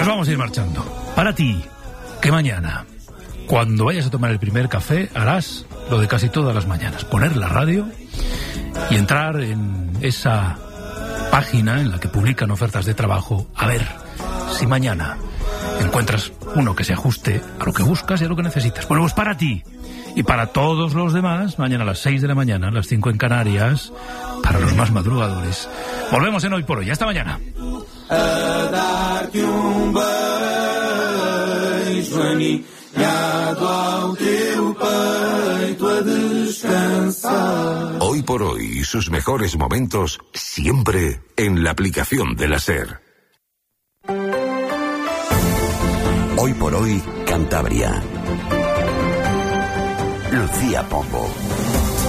nos vamos a ir marchando. Para ti, que mañana, cuando vayas a tomar el primer café, harás lo de casi todas las mañanas: poner la radio y entrar en esa página en la que publican ofertas de trabajo, a ver si mañana encuentras uno que se ajuste a lo que buscas y a lo que necesitas. Bueno, pues para ti y para todos los demás, mañana a las 6 de la mañana, a las 5 en Canarias, para los más madrugadores. Volvemos en Hoy por Hoy. Hasta mañana. Hoy por Hoy y sus mejores momentos siempre en la aplicación de la SER. Hoy por Hoy, Cantabria. Lucía Pombo.